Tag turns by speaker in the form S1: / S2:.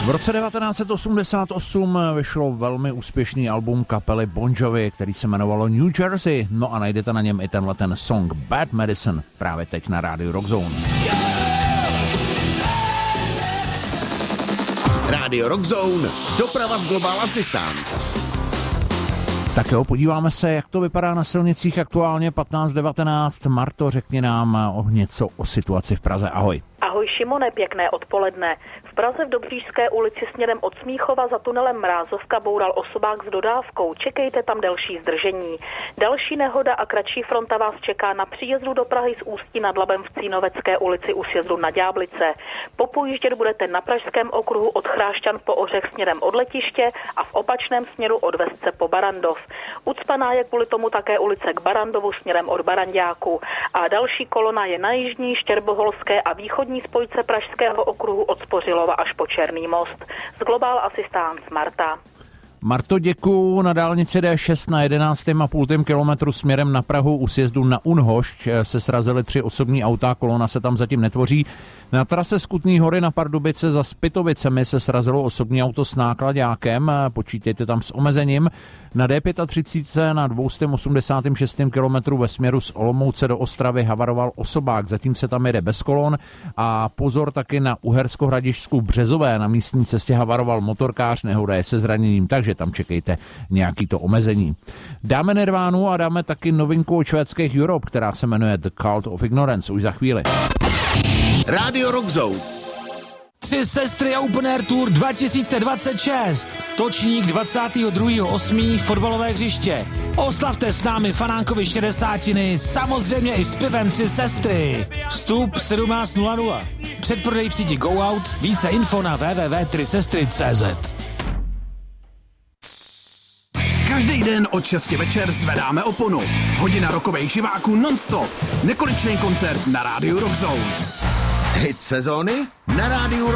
S1: V roce 1988 vyšlo velmi úspěšný album kapely Bon Jovi, který se jmenovalo New Jersey. No a najdete na něm i ten song Bad Medicine právě teď na rádiu Rock Zone.
S2: Rádio Rock Zone, doprava z Global Assistance.
S1: Tak jo, podíváme se, jak to vypadá na silnicích aktuálně 15:19. Marto, řekni nám něco o situaci v Praze. Ahoj.
S3: Ahoj Šimone, pěkné odpoledne. V Praze v Dobříšské ulici směrem od Smíchova za tunelem Mrázovka boural osobák s dodávkou. Čekejte tam delší zdržení. Další nehoda a kratší fronta vás čeká na příjezdu do Prahy z Ústí nad Labem v Cínovecké ulici u sjezdu na Ďáblice. Popojíždět budete na Pražském okruhu od Chrášťan po Ohřech směrem od letiště a v opačném směru od Vesce po Barandov. Ucpaná je kvůli tomu také ulice k Barandovu směrem od Baranďáku. A další kolona je na jižní, štěrboholské a východní spojce Pražského okruhu od Spořilova až po Černý most. Z Global Assistance Marta.
S1: Marto, děkuju. Na dálnici D6 na 11,5 kilometru směrem na Prahu u sjezdu na Unhošť se srazily 3 osobní auta, kolona se tam zatím netvoří. Na trase z Kutný Hory na Pardubice za Spytovicemi se srazilo osobní auto s náklaďákem, počítejte tam s omezením. Na D35 na 286 kilometru ve směru z Olomouce do Ostravy havaroval osobák, zatím se tam jede bez kolon a pozor taky na Uhersko-Hradišťsku Březové, na místní cestě havaroval motorkář, nehoda je se zraněním, takže tam čekejte nějaký to omezení. Dáme Nirvánu a dáme taky novinku od švédských Europe, která se jmenuje The Cult of Ignorance, už za chvíli.
S2: Rádio Rock Zone.
S4: 3 sestry Open Air Tour 2026. Točník 22.8. fotbalové hřiště. Oslavte s námi fanánkovi 60. samozřejmě i s pivem 3 sestry. Vstup 17:00. Předprodej v síti Go Out. Více info na www.3sestry.cz.
S5: Každý den od 6 večer zvedáme oponu. Hodina rokových živáků non-stop. Nekonečný koncert na rádiu Rock Zone.
S2: Hit sezóny na rádiu